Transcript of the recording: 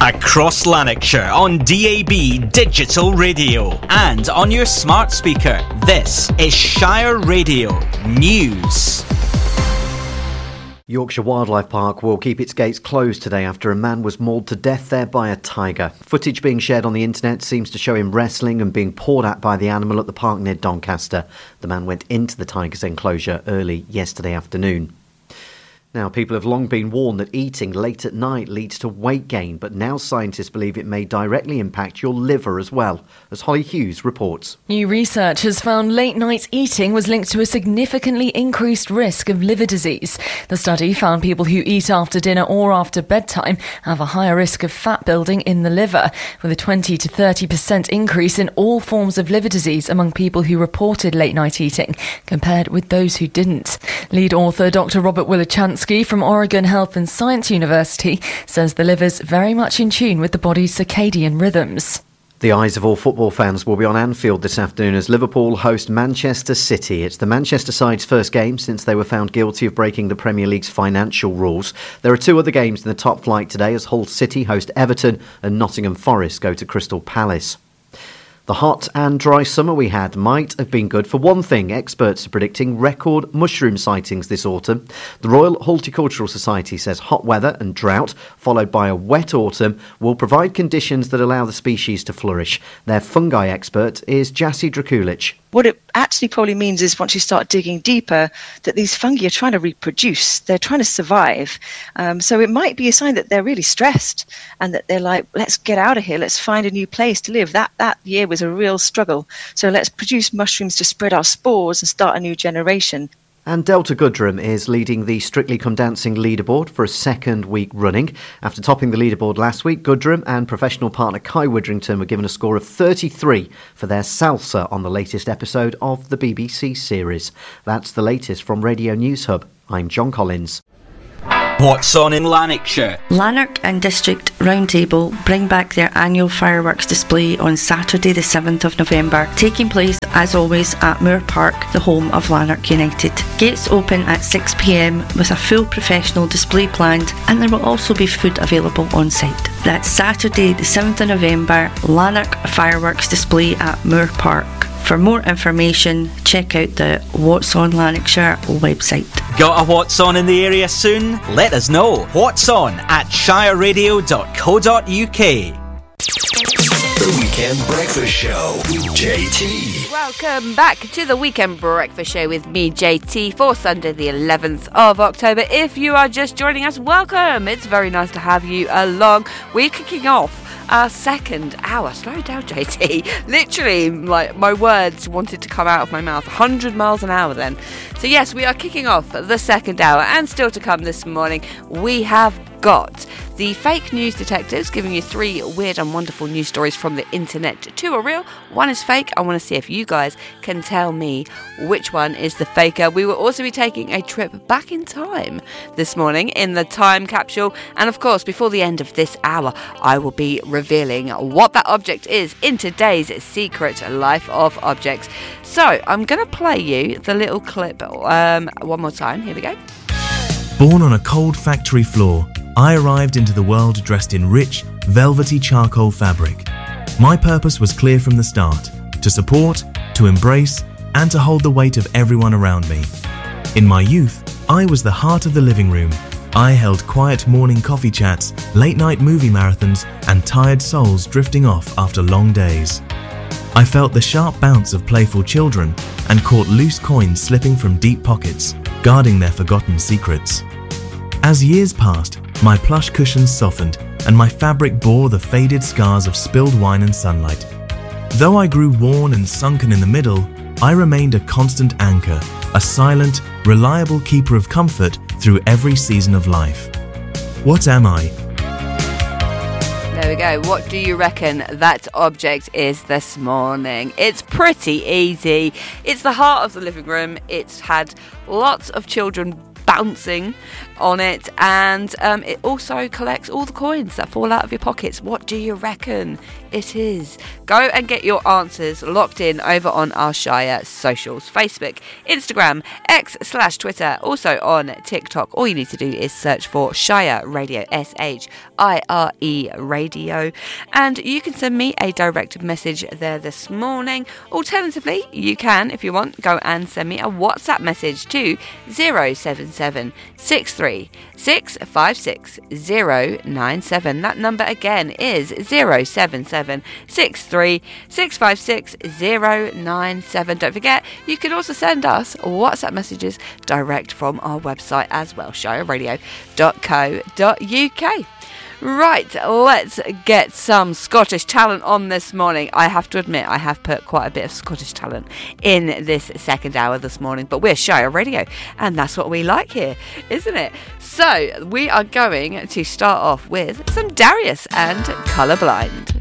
Across Lanarkshire on DAB Digital Radio and on your smart speaker. This is Shire Radio News. Yorkshire Wildlife Park will keep its gates closed today after a man was mauled to death there by a tiger. Footage being shared on the internet seems to show him wrestling and being pawed at by the animal at the park near Doncaster. The man went into the tiger's enclosure early yesterday afternoon. Now, people have long been warned that eating late at night leads to weight gain, but now scientists believe it may directly impact your liver as well, as Holly Hughes reports. New research has found late-night eating was linked to a significantly increased risk of liver disease. The study found people who eat after dinner or after bedtime have a higher risk of fat building in the liver, with a 20 to 30% increase in all forms of liver disease among people who reported late-night eating, compared with those who didn't. Lead author Dr. Robert Wilichansky from Oregon Health and Science University says the liver's very much in tune with the body's circadian rhythms. The eyes of all football fans will be on Anfield this afternoon as Liverpool host Manchester City. It's the Manchester side's first game since they were found guilty of breaking the Premier League's financial rules. There are two other games in the top flight today as Hull City host Everton and Nottingham Forest go to Crystal Palace. The hot and dry summer we had might have been good for one thing. Experts are predicting record mushroom sightings this autumn. The Royal Horticultural Society says hot weather and drought, followed by a wet autumn, will provide conditions that allow the species to flourish. Their fungi expert is Jassy Drakulic. What it actually probably means is once you start digging deeper, that these fungi are trying to reproduce. They're trying to survive. So it might be a sign that they're really stressed and that they're like, let's get out of here. Let's find a new place to live. That year was a real struggle. So let's produce mushrooms to spread our spores and start a new generation. And Delta Goodrem is leading the Strictly Come Dancing leaderboard for a second week running. After topping the leaderboard last week, Goodrem and professional partner Kai Widrington were given a score of 33 for their salsa on the latest episode of the BBC series. That's the latest from Radio News Hub. I'm John Collins. What's on in Lanarkshire? Lanark and District Roundtable bring back their annual fireworks display on Saturday the 7th of November, taking place as always at Moor Park, the home of Lanark United. Gates open at 6 p.m. with a full professional display planned, and there will also be food available on site. That's Saturday the 7th of November, Lanark fireworks display at Moor Park. For more information, check out the What's on Lanarkshire website. Got a What's on in the area soon? Let us know. What's on at shireradio.co.uk. The Weekend Breakfast Show with JT. Welcome back to the Weekend Breakfast Show with me, JT, for Sunday the 11th of October. If you are just joining us, welcome. It's very nice to have you along. We're kicking off our second hour. Slow down, JT. Literally, like, my words wanted to come out of my mouth 100 miles an hour then. So yes, we are kicking off the second hour, and still to come this morning, we have got the fake news detectives giving you 3 weird and wonderful news stories from the internet. 2 are real, 1 is fake. I want to see if you guys can tell me which one is the faker. We will also be taking a trip back in time this morning in the time capsule, and of course before the end of this hour I will be revealing what that object is in today's Secret Life of Objects. So I'm going to play you the little clip one more time. Here we go. Born on a cold factory floor, I arrived into the world dressed in rich, velvety charcoal fabric. My purpose was clear from the start: to support, to embrace, and to hold the weight of everyone around me. In my youth, I was the heart of the living room. I held quiet morning coffee chats, late-night movie marathons, and tired souls drifting off after long days. I felt the sharp bounce of playful children and caught loose coins slipping from deep pockets, guarding their forgotten secrets. As years passed, my plush cushions softened and my fabric bore the faded scars of spilled wine and sunlight. Though I grew worn and sunken in the middle, I remained a constant anchor, a silent, reliable keeper of comfort through every season of life. What am I? There we go. What do you reckon that object is this morning? It's pretty easy. It's the heart of the living room. It's had lots of children bouncing on it, and it also collects all the coins that fall out of your pockets. What do you reckon it is? Go and get your answers locked in over on our Shire socials: Facebook, Instagram, X/Twitter, also on TikTok. All you need to do is search for Shire Radio, SHIRE Radio, and you can send me a direct message there this morning. Alternatively, you can, if you want, go and send me a WhatsApp message to 077 63 656 097. That number again is 077 63 656 097. Don't forget, you can also send us WhatsApp messages direct from our website as well, shireradio.co.uk. Right, let's get some Scottish talent on this morning. I have to admit, I have put quite a bit of Scottish talent in this second hour this morning, but we're Shire Radio, and that's what we like here, isn't it? So, we are going to start off with some Darius and Colourblind.